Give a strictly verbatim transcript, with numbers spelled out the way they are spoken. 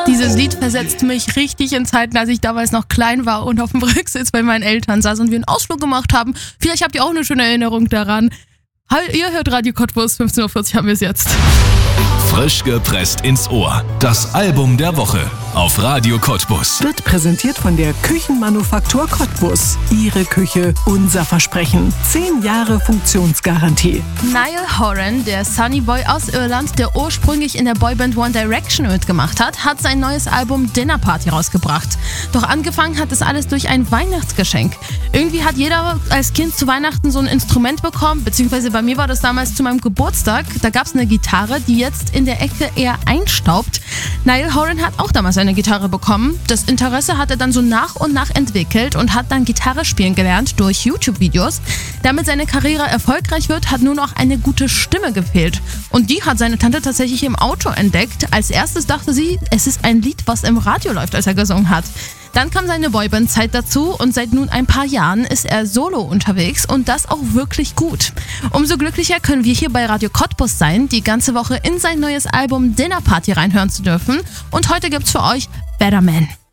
Dieses Lied versetzt mich richtig in Zeiten, als ich damals noch klein war und auf dem Rücksitz bei meinen Eltern saß und wir einen Ausflug gemacht haben. Vielleicht habt ihr auch eine schöne Erinnerung daran. Ihr hört Radio Cottbus, fünfzehn Uhr vierzig haben wir es jetzt. Frisch gepresst ins Ohr. Das Album der Woche auf Radio Cottbus. Wird präsentiert von der Küchenmanufaktur Cottbus. Ihre Küche, unser Versprechen. Zehn Jahre Funktionsgarantie. Niall Horan, der Sunny Boy aus Irland, der ursprünglich in der Boyband One Direction mitgemacht hat, hat sein neues Album Dinner Party rausgebracht. Doch angefangen hat es alles durch ein Weihnachtsgeschenk. Irgendwie hat jeder als Kind zu Weihnachten so ein Instrument bekommen, beziehungsweise bei mir war das damals zu meinem Geburtstag. Da gab es eine Gitarre, die jetzt in der Ecke eher einstaubt. Niall Horan hat auch damals eine Gitarre bekommen. Das Interesse hat er dann so nach und nach entwickelt und hat dann Gitarre spielen gelernt durch YouTube-Videos. Damit seine Karriere erfolgreich wird, hat nur noch eine gute Stimme gefehlt. Und die hat seine Tante tatsächlich im Auto entdeckt. Als erstes dachte sie, es ist ein Lied, was im Radio läuft, als er gesungen hat. Dann kam seine Boyband-Zeit dazu und seit nun ein paar Jahren ist er solo unterwegs und das auch wirklich gut. Umso glücklicher können wir hier bei Radio Cottbus sein, die ganze Woche in sein neues Album Dinner Party reinhören zu dürfen. Und heute gibt's für euch Better Man.